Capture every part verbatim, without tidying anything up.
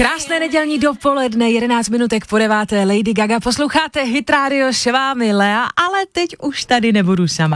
Krásné nedělní dopoledne, jedenáct minutek po deváté, Lady Gaga. Posloucháte Hit Radio, s vámi Lea, ale teď už tady nebudu sama.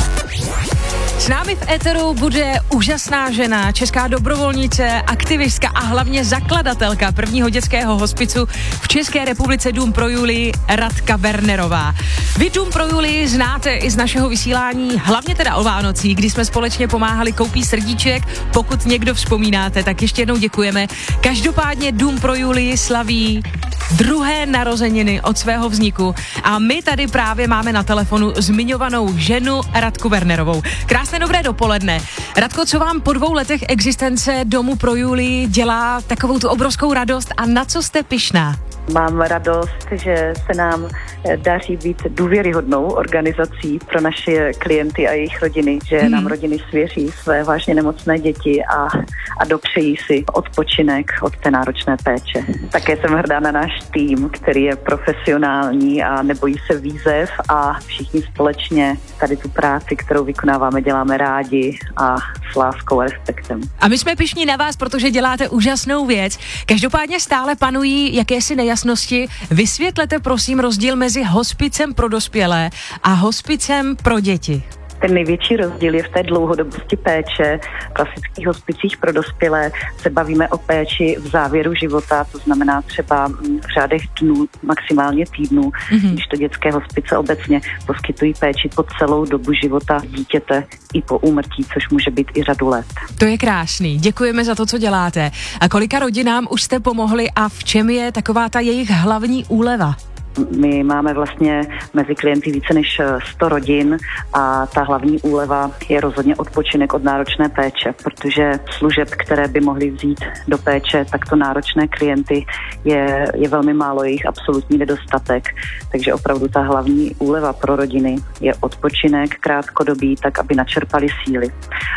S námi v éteru bude úžasná žena, česká dobrovolnice, aktivistka a hlavně zakladatelka prvního dětského hospicu v České republice Dům pro Julii, Radka Wernerová. Vy Dům pro Julii znáte i z našeho vysílání, hlavně teda o Vánocích, kdy jsme společně pomáhali koupí srdíček. Pokud někdo vzpomínáte, tak ještě jednou děkujeme. Každopádně Dům pro Julii slaví druhé narozeniny od svého vzniku a my tady právě máme na telefonu zmiňovanou ženu Radku Wernerovou. Krásné dobré dopoledne. Radko, co vám po dvou letech existence Domu pro Julii dělá takovou tu obrovskou radost a na co jste pyšná? Mám radost, že se nám daří být důvěryhodnou organizací pro naše klienty a jejich rodiny, že hmm. nám rodiny svěří své vážně nemocné děti a, a dopřejí si odpočinek od té náročné péče. Také jsem hrdá na náš tým, který je profesionální a nebojí se výzev a všichni společně tady tu práci, kterou vykonáváme, děláme rádi a s láskou a respektem. A my jsme pyšní na vás, protože děláte úžasnou věc. Každopádně stále panují jakési nejasnosti. Vysvětlete prosím rozdíl mezi hospicem pro dospělé a hospicem pro děti. Ten největší rozdíl je v té dlouhodobosti péče. V klasických hospicích pro dospělé se bavíme o péči v závěru života, to znamená třeba v řádech dnů, maximálně týdnů, mm-hmm. když to dětské hospice obecně poskytují péči po celou dobu života dítěte i po úmrtí, což může být i řadu let. To je krásný, děkujeme za to, co děláte. A kolika rodinám už jste pomohli a v čem je taková ta jejich hlavní úleva? My máme vlastně mezi klienty více než sto rodin a ta hlavní úleva je rozhodně odpočinek od náročné péče, protože služeb, které by mohly vzít do péče takto náročné klienty, je, je velmi málo, jejich absolutní nedostatek. Takže opravdu ta hlavní úleva pro rodiny je odpočinek krátkodobý, tak aby načerpali síly.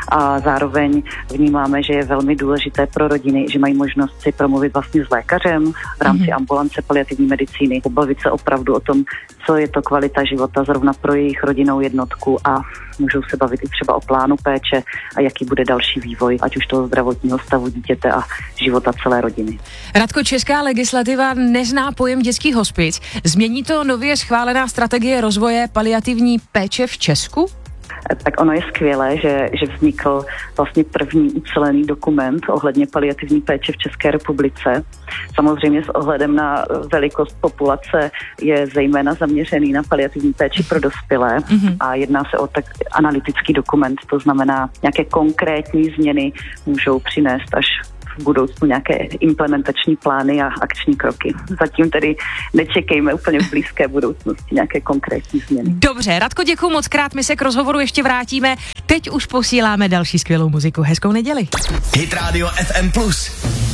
A zároveň vnímáme, že je velmi důležité pro rodiny, že mají možnost si promluvit vlastně s lékařem v rámci mm-hmm. ambulance paliativní medicíny, pobavit se opravdu o tom, co je to kvalita života zrovna pro jejich rodinnou jednotku a můžou se bavit i třeba o plánu péče a jaký bude další vývoj, ať už toho zdravotního stavu dítěte a života celé rodiny. Radko, česká legislativa nezná pojem dětský hospic. Změní to nově schválená strategie rozvoje paliativní péče v Česku? Tak ono je skvělé, že, že vznikl vlastně první ucelený dokument ohledně paliativní péče v České republice. Samozřejmě s ohledem na velikost populace je zejména zaměřený na paliativní péči pro dospělé mm-hmm. a jedná se o tak analytický dokument, to znamená nějaké konkrétní změny můžou přinést až v budoucnu nějaké implementační plány a akční kroky. Zatím tedy nečekejme úplně v blízké budoucnosti nějaké konkrétní změny. Dobře, Radko, děkuju moc krát, my se k rozhovoru ještě vrátíme. Teď už posíláme další skvělou muziku. Hezkou neděli. Hit Radio F M plus.